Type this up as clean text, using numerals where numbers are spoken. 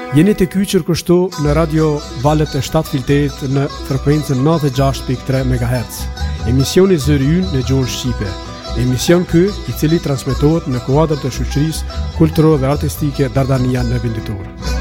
Jeni të kyqër kështu në radio Valët e 7 në frekuencën 96.3 MHz. Emisioni Zëri Ynë në gjuhën shqipe. Emision ky i cili transmetohet në kuadër të shoqërisë kulturore dhe artistike Dardania në Venditor.